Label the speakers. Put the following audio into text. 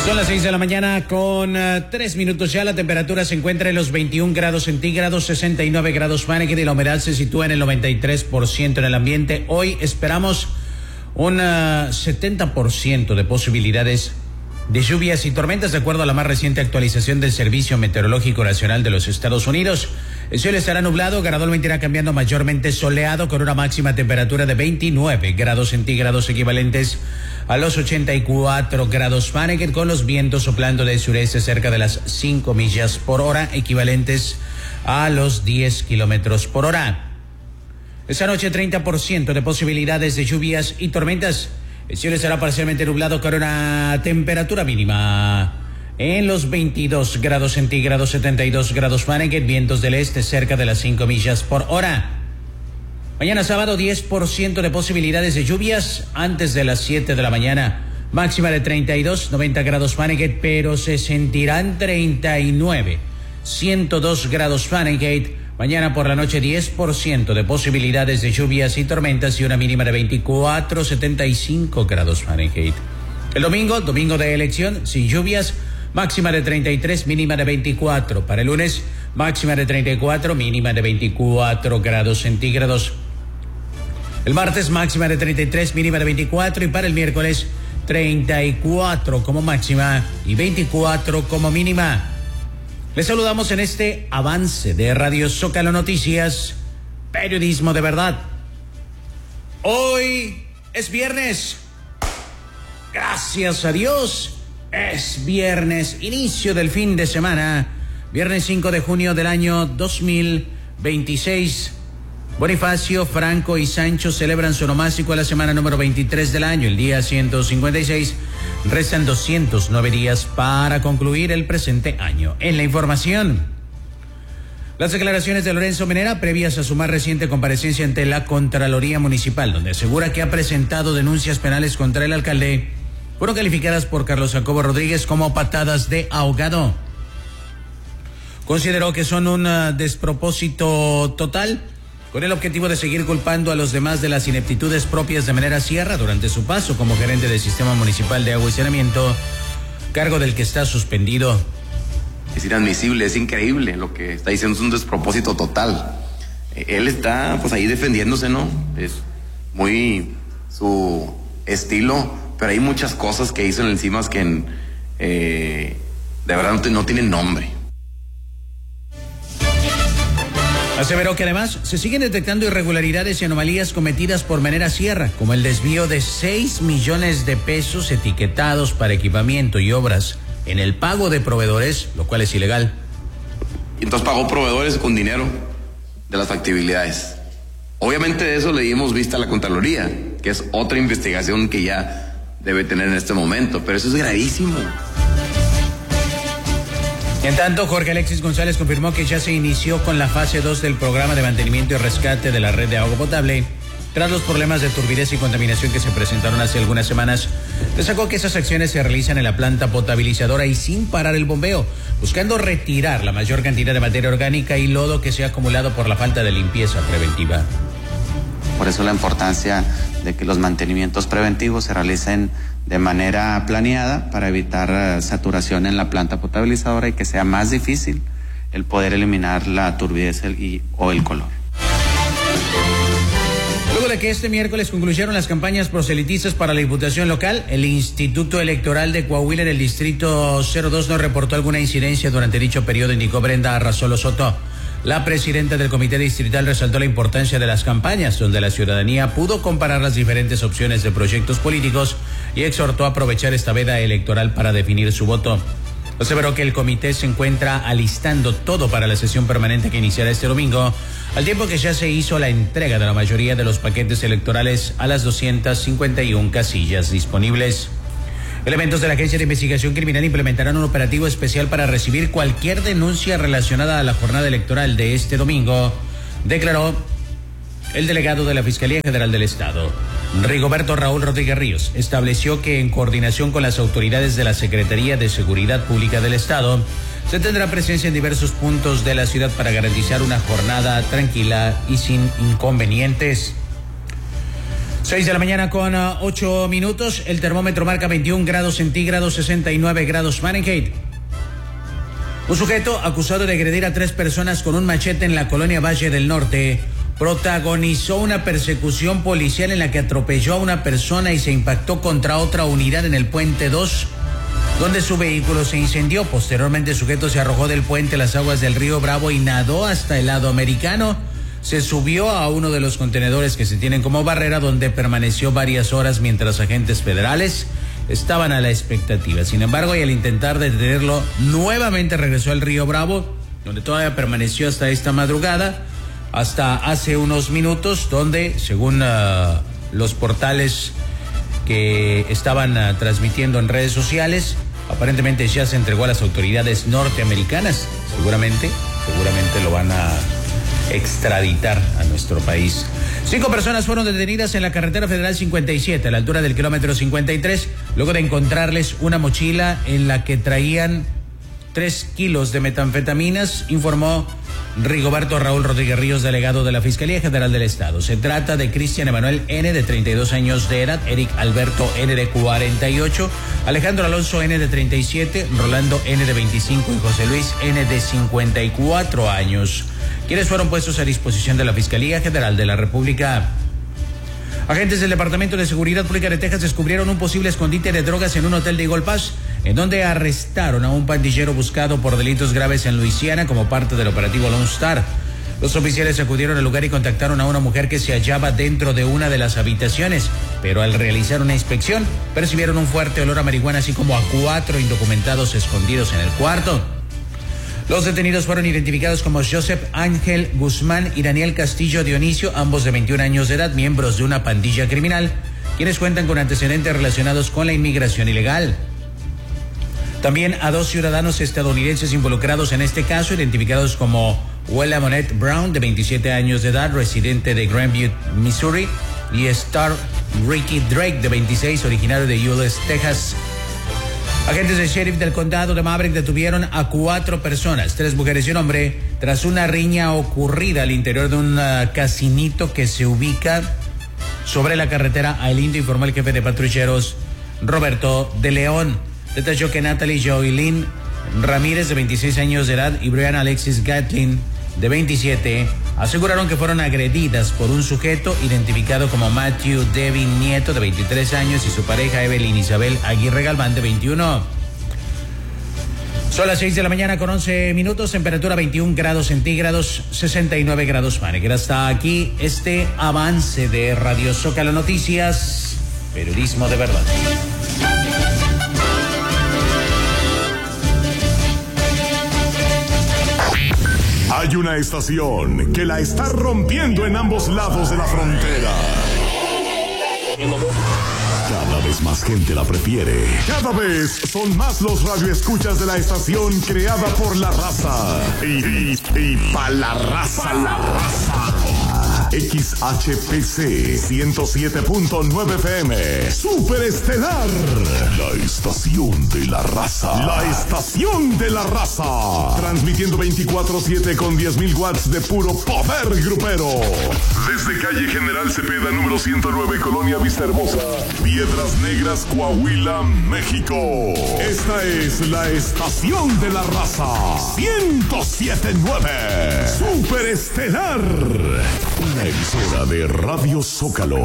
Speaker 1: Son las 6 de la mañana con 3 minutos ya. La temperatura se encuentra en los 21 grados centígrados, 69 grados Fahrenheit y la humedad se sitúa en el 93% en el ambiente. Hoy esperamos un 70% de posibilidades de lluvias y tormentas, de acuerdo a la más reciente actualización del Servicio Meteorológico Nacional de los Estados Unidos. El cielo estará nublado, gradualmente irá cambiando mayormente soleado, con una máxima temperatura de 29 grados centígrados, equivalentes a los 84 grados Fahrenheit, con los vientos soplando del sureste cerca de las 5 millas por hora, equivalentes a los 10 kilómetros por hora. Esta noche 30% de posibilidades de lluvias y tormentas. El cielo estará parcialmente nublado con una temperatura mínima en los 22 grados centígrados, 72 grados Fahrenheit, vientos del este cerca de las 5 millas por hora. Mañana sábado 10% de posibilidades de lluvias antes de las 7 de la mañana. Máxima de 32, 90 grados Fahrenheit, pero se sentirán 39, 102 grados Fahrenheit. Mañana por la noche 10% de posibilidades de lluvias y tormentas y una mínima de 24, 75 grados Fahrenheit. El domingo de elección, sin lluvias, máxima de 33, mínima de 24. Para el lunes, máxima de 34, mínima de 24 grados centígrados. El martes, máxima de 33, mínima de 24. Y para el miércoles, 34 como máxima y 24 como mínima. Les saludamos en este avance de Radio Zócalo Noticias, periodismo de verdad. Hoy es viernes. Gracias a Dios, es viernes, inicio del fin de semana. Viernes 5 de junio del año 2026. Bonifacio, Franco y Sancho celebran su onomástico a la semana número 23 del año, el día 156. Restan 209 días para concluir el presente año. En la información, las declaraciones de Lorenzo Menera previas a su más reciente comparecencia ante la Contraloría Municipal, donde asegura que ha presentado denuncias penales contra el alcalde, fueron calificadas por Carlos Jacobo Rodríguez como patadas de ahogado. Consideró que son un despropósito total, con el objetivo de seguir culpando a los demás de las ineptitudes propias de Menera Sierra durante su paso como gerente del Sistema Municipal de Agua y Saneamiento, cargo del que está suspendido.
Speaker 2: Es inadmisible, es increíble lo que está diciendo, es un despropósito total. Él está pues ahí defendiéndose, ¿no? Es muy su estilo, pero hay muchas cosas que hizo en el CIMAS que de verdad no tienen nombre.
Speaker 1: Aseveró que además se siguen detectando irregularidades y anomalías cometidas por Menera Sierra, como el desvío de 6 millones de pesos etiquetados para equipamiento y obras en el pago de proveedores, lo cual es ilegal.
Speaker 2: Y entonces pagó proveedores con dinero de las factibilidades. Obviamente de eso le dimos vista a la Contraloría, que es otra investigación que ya debe tener en este momento, pero eso es gravísimo.
Speaker 1: En tanto, Jorge Alexis González confirmó que ya se inició con la fase 2 del programa de mantenimiento y rescate de la red de agua potable, tras los problemas de turbidez y contaminación que se presentaron hace algunas semanas. Destacó que esas acciones se realizan en la planta potabilizadora y sin parar el bombeo, buscando retirar la mayor cantidad de materia orgánica y lodo que se ha acumulado por la falta de limpieza preventiva.
Speaker 3: Por eso la importancia de que los mantenimientos preventivos se realicen de manera planeada para evitar saturación en la planta potabilizadora y que sea más difícil el poder eliminar la turbidez o el color.
Speaker 1: Luego de que este miércoles concluyeron las campañas proselitistas para la diputación local, el Instituto Electoral de Coahuila en el Distrito 02 no reportó alguna incidencia durante dicho periodo, indicó Brenda Arrazolo Soto. La presidenta del Comité Distrital resaltó la importancia de las campañas, donde la ciudadanía pudo comparar las diferentes opciones de proyectos políticos y exhortó a aprovechar esta veda electoral para definir su voto. Aseveró que el comité se encuentra alistando todo para la sesión permanente que iniciará este domingo, al tiempo que ya se hizo la entrega de la mayoría de los paquetes electorales a las 251 casillas disponibles. Elementos de la Agencia de Investigación Criminal implementarán un operativo especial para recibir cualquier denuncia relacionada a la jornada electoral de este domingo, declaró el delegado de la Fiscalía General del Estado. Rigoberto Raúl Rodríguez Ríos estableció que en coordinación con las autoridades de la Secretaría de Seguridad Pública del Estado, se tendrá presencia en diversos puntos de la ciudad para garantizar una jornada tranquila y sin inconvenientes. 6 de la mañana con 8 minutos. El termómetro marca 21 grados centígrados, 69 grados Fahrenheit. Un sujeto acusado de agredir a 3 personas con un machete en la colonia Valle del Norte protagonizó una persecución policial en la que atropelló a una persona y se impactó contra otra unidad en el puente 2, donde su vehículo se incendió. Posteriormente, el sujeto se arrojó del puente a las aguas del río Bravo y nadó hasta el lado americano. Se subió a uno de los contenedores que se tienen como barrera, donde permaneció varias horas mientras agentes federales estaban a la expectativa. Sin embargo, y al intentar detenerlo, nuevamente regresó al río Bravo, donde todavía permaneció hasta esta madrugada, hasta hace unos minutos, donde, según los portales que estaban transmitiendo en redes sociales, aparentemente ya se entregó a las autoridades norteamericanas. Seguramente lo van a extraditar a nuestro país. 5 personas fueron detenidas en la carretera federal 57 a la altura del kilómetro 53, luego de encontrarles una mochila en la que traían 3 kilos de metanfetaminas, informó Rigoberto Raúl Rodríguez Ríos, delegado de la Fiscalía General del Estado. Se trata de Cristian Emanuel N., de 32 años de edad, Eric Alberto N., de 48, Alejandro Alonso N., de 37, Rolando N., de 25 y José Luis N., de 54 años, quienes fueron puestos a disposición de la Fiscalía General de la República. Agentes del Departamento de Seguridad Pública de Texas descubrieron un posible escondite de drogas en un hotel de Eagle Pass, en donde arrestaron a un pandillero buscado por delitos graves en Luisiana como parte del operativo Lone Star. Los oficiales acudieron al lugar y contactaron a una mujer que se hallaba dentro de una de las habitaciones, pero al realizar una inspección percibieron un fuerte olor a marihuana, así como a 4 indocumentados escondidos en el cuarto. Los detenidos fueron identificados como Joseph Ángel Guzmán y Daniel Castillo Dionisio, ambos de 21 años de edad, miembros de una pandilla criminal, quienes cuentan con antecedentes relacionados con la inmigración ilegal. También a 2 ciudadanos estadounidenses involucrados en este caso, identificados como Wella Monette Brown, de 27 años de edad, residente de Grandview, Missouri, y Star Ricky Drake, de 26, originario de Euless, Texas. Agentes del sheriff del condado de Maverick detuvieron a 4 personas, 3 mujeres y un hombre, tras una riña ocurrida al interior de un casinito que se ubica sobre la carretera a El Indio, informó el jefe de patrulleros Roberto de León. Detalló que Natalie Joylyn Ramírez, de 26 años de edad, y Brianna Alexis Gatlin, de 27, aseguraron que fueron agredidas por un sujeto identificado como Matthew Devin Nieto, de 23 años, y su pareja Evelyn Isabel Aguirre Galván, de 21. Son las 6 de la mañana con 11 minutos, temperatura 21 grados centígrados, 69 grados Fahrenheit. Hasta aquí este avance de Radio Zócalo Noticias, periodismo de verdad.
Speaker 4: Hay una estación que la está rompiendo en ambos lados de la frontera. Cada vez más gente la prefiere. Cada vez son más los radioescuchas de la estación creada por la raza. Y pa' la raza. XHPC 107.9 FM. Superestelar. La estación de la raza. La estación de la raza. Transmitiendo 24/7 con 10.000 watts de puro poder grupero. Desde calle General Cepeda, número 109, Colonia Vista Hermosa, Piedras Negras, Coahuila, México. Esta es la estación de la raza. 107.9. Superestelar. Una emisora de Radio Zócalo.